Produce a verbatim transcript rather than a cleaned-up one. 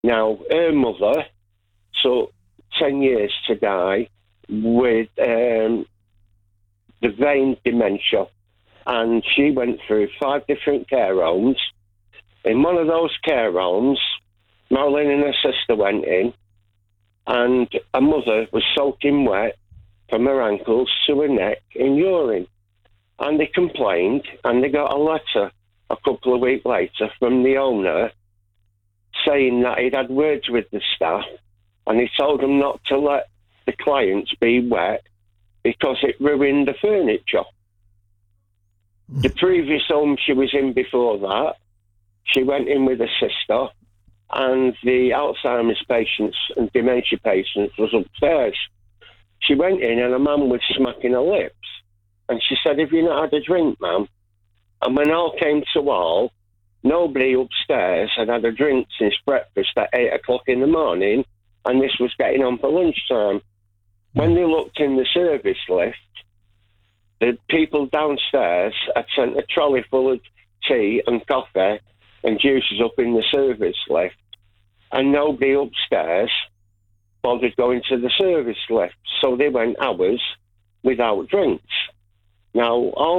Now, her mother took ten years to die with um, the vein dementia, and she went through five different care homes. In one of those care homes, Marilyn and her sister went in, and her mother was soaking wet from her ankles to her neck in urine. And they complained, and they got a letter a couple of weeks later from the owner saying that he'd had words with the staff, and he told them not to let the clients be wet because it ruined the furniture. The previous home she was in before that, she went in with her sister, and the Alzheimer's patients and dementia patients was upstairs. She went in, and a man was smacking her lips. And she said, "Have you not had a drink, ma'am?" And when all came to all, nobody upstairs had had a drink since breakfast at eight o'clock in the morning, and this was getting on for lunchtime. When they looked in the service lift, the people downstairs had sent a trolley full of tea and coffee and juices up in the service lift, and nobody upstairs bothered going to the service lift, so they went hours without drinks. Now, all